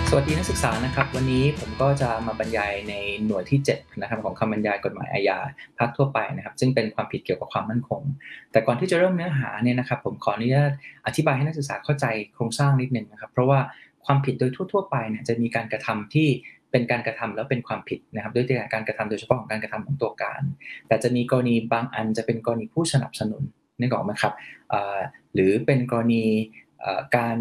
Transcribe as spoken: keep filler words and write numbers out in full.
สวัสดีนักศึกษานะครับวันนี้ผมก็จะมาบรรยายในหน่วยที่เจ็ดนะครับของคำบรรยายกฎหมายอาญาภาคทั่วไปนะครับซึ่งเป็นความผิดเกี่ยวกับความมั่นคงแต่ก่อนที่จะเริ่มเนื้อหาเนี่ยนะครับผมขออนุญาตอธิบายให้นักศึกษาเข้าใจโครงสร้างนิดหนึ่งนะครับเพราะว่าความผิดโดยทั่วๆไปเนี่ยจะมีการกระทำที่เป็นการกระทำแล้วเป็นความผิดนะครับด้วยการกระทำโดยเฉพาะของการกระทำของตัวการแต่จะมีกรณีบางอันจะเป็นกรณีผู้สนับสนุนนึกออกไหมครับหรือเป็นกรณีการ